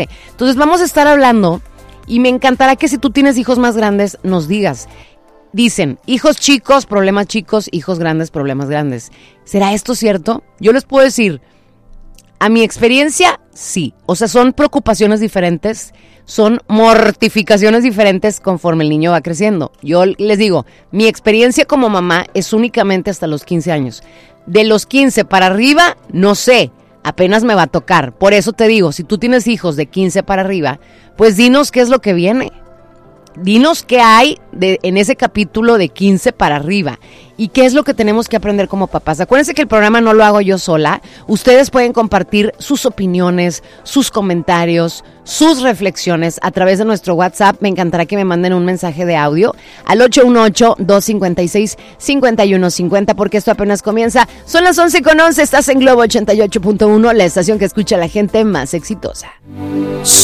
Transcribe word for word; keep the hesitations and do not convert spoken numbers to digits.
Entonces vamos a estar hablando y me encantará que si tú tienes hijos más grandes nos digas. Dicen, hijos chicos, problemas chicos, hijos grandes, problemas grandes. ¿Será esto cierto? Yo les puedo decir, a mi experiencia, sí. O sea, son preocupaciones diferentes, son mortificaciones diferentes conforme el niño va creciendo. Yo les digo, mi experiencia como mamá es únicamente hasta los quince años. De los quince para arriba, no sé, apenas me va a tocar. Por eso te digo, si tú tienes hijos de quince para arriba, pues dinos qué es lo que viene. Dinos qué hay de, en ese capítulo de quince para arriba y qué es lo que tenemos que aprender como papás. Acuérdense que el programa no lo hago yo sola. Ustedes pueden compartir sus opiniones, sus comentarios, sus reflexiones a través de nuestro WhatsApp. Me encantará que me manden un mensaje de audio al ocho uno ocho, dos cinco seis, cinco uno cinco cero porque esto apenas comienza. Son las once con once, estás en Globo ochenta y ocho punto uno, la estación que escucha a la gente más exitosa.